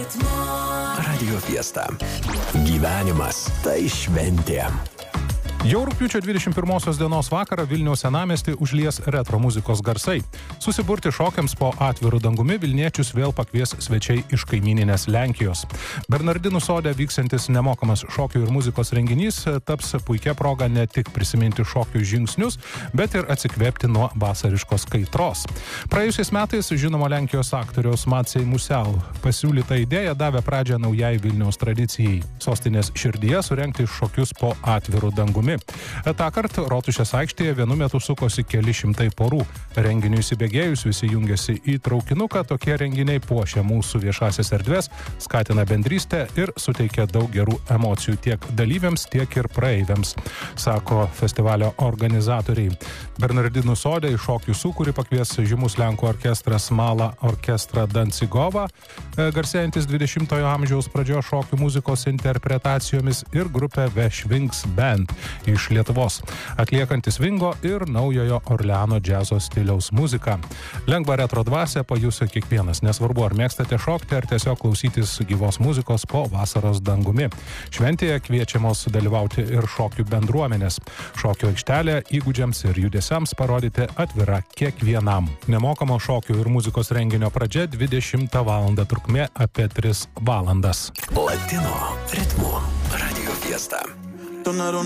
Radio Fiesta. Gyvenimas tai šventė. Jau rugpjūčio 21 dienos vakarą Vilniaus senamiestį užlies retro muzikos garsai. Susiburti šokiams po atviru dangumi Vilniečius vėl pakvies svečiai iš kaimyninės Lenkijos. Bernardinų sode vyksiantis nemokamas šokių ir muzikos renginys taps puikia proga ne tik prisiminti šokių žingsnius, bet ir atsikvėpti nuo vasariškos kaitros. Praėjusiais metais žinomo Lenkijos aktoriaus Maciej Musial pasiūlyta idėja davė pradžią naujai Vilniaus tradicijai – sostinės širdyje surengti šokius po atviru dangumi. Tąkart Rotušės aikštėje vienu metu sukosi keli šimtai porų. Renginiui įsibėgėjus visi jungiasi į traukinuką, tokie renginiai puošia mūsų viešasias erdves, skatina bendrystę ir suteikia daug gerų emocijų tiek dalyviams, tiek ir praeiviams, sako festivalio organizatoriai. Bernardinų sode į šokių sūkurį pakvies žymus Lenkų orkestras Mala orkestra Dancigova, garsėjantis 20-ojo amžiaus pradžios šokių muzikos interpretacijomis ir grupė Vešvinks Band iš Lietuvos, atliekantis Vingo ir naujojo Orleano džiazo stiliaus muziką. Lengva retro dvasią pajusia kiekvienas, nesvarbu ar mėgstate šokti ar tiesiog klausytis gyvos muzikos po vasaros dangumi. Šventėje kviečiamos dalyvauti ir šokių bendruomenės. Šokių aikštelė įgūdžiams ir judesiams parodyti atvira kiekvienam. Nemokamo šokių ir muzikos renginio pradžia 20 valandą, trukmė apie 3 valandas. Latino ritmu Radio Fiesta.